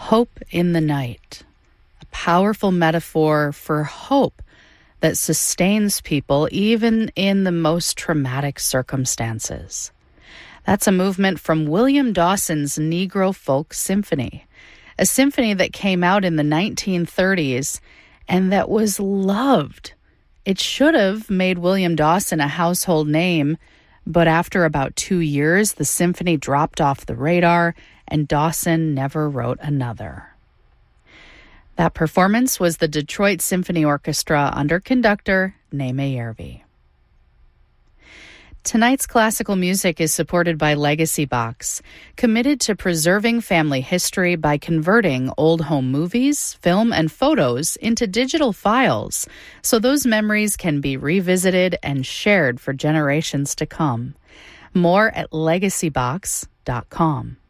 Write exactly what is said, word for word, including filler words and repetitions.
Hope in the night, a powerful metaphor for hope that sustains people even in the most traumatic circumstances. That's a movement from William Dawson's Negro Folk Symphony, a symphony that came out in the nineteen thirties and that was loved. It should have made William Dawson a household name, but after about two years, the symphony dropped off the radar and Dawson never wrote another. That performance was the Detroit Symphony Orchestra under conductor Neeme Järvi. Tonight's classical music is supported by Legacy Box, committed to preserving family history by converting old home movies, film, and photos into digital files so those memories can be revisited and shared for generations to come. More at legacy box dot com.